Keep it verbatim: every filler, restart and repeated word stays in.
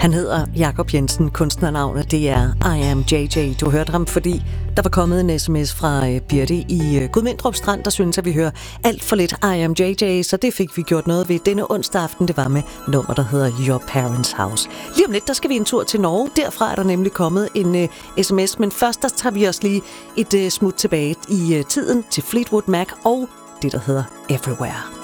Han hedder Jakob Jensen, kunstnernavnet det er I Am J J. Du hørte ham, fordi der var kommet en sms fra uh, Birte i uh, Gudmindrup Strand, der synes, at vi hører alt for lidt I Am J J, så det fik vi gjort noget ved denne onsdag aften. Det var med nummer, der hedder Your Parents' House. Lige om lidt, der skal vi en tur til Norge. Derfra er der nemlig kommet en uh, sms, men først der tager vi os lige et uh, smut tilbage i uh, tiden til Fleetwood Mac og det, der hedder Everywhere.